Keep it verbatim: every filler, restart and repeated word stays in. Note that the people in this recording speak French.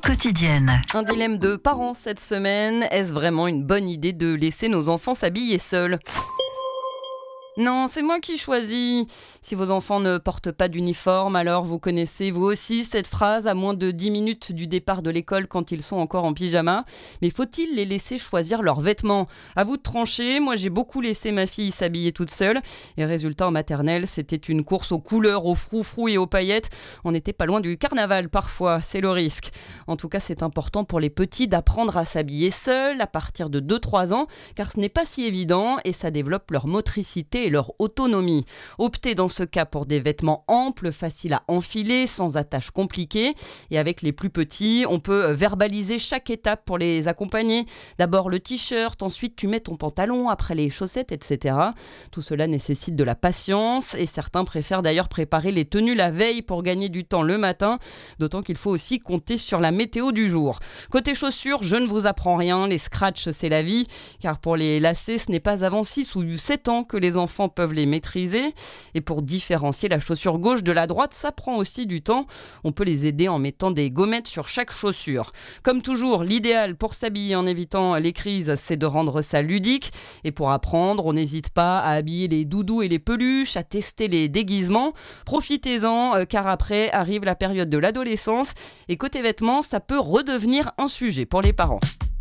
quotidienne. Un dilemme de parents cette semaine. Est-ce vraiment une bonne idée de laisser nos enfants s'habiller seuls ? Non, c'est moi qui choisis. Si vos enfants ne portent pas d'uniforme, alors vous connaissez vous aussi cette phrase à moins de dix minutes du départ de l'école quand ils sont encore en pyjama. Mais faut-il les laisser choisir leurs vêtements ? À vous de trancher, moi j'ai beaucoup laissé ma fille s'habiller toute seule. Et résultat, en maternelle, c'était une course aux couleurs, aux froufrous et aux paillettes. On n'était pas loin du carnaval parfois, c'est le risque. En tout cas, c'est important pour les petits d'apprendre à s'habiller seuls à partir de deux trois ans, car ce n'est pas si évident et ça développe leur motricité et leur autonomie. Optez dans ce cas pour des vêtements amples, faciles à enfiler, sans attaches compliquées. Et avec les plus petits, on peut verbaliser chaque étape pour les accompagner. D'abord le t-shirt, ensuite tu mets ton pantalon, après les chaussettes, et cetera. Tout cela nécessite de la patience et certains préfèrent d'ailleurs préparer les tenues la veille pour gagner du temps le matin, d'autant qu'il faut aussi compter sur la météo du jour. Côté chaussures, je ne vous apprends rien, les scratchs c'est la vie, car pour les lacets, ce n'est pas avant six ou sept ans que les enfants peuvent les maîtriser. Et pour différencier la chaussure gauche de la droite, ça prend aussi du temps. On peut les aider en mettant des gommettes sur chaque chaussure. Comme toujours, l'idéal pour s'habiller en évitant les crises, c'est de rendre ça ludique. Et pour apprendre, on n'hésite pas à habiller les doudous et les peluches, à tester les déguisements. Profitez-en, car après arrive la période de l'adolescence. Et côté vêtements, ça peut redevenir un sujet pour les parents.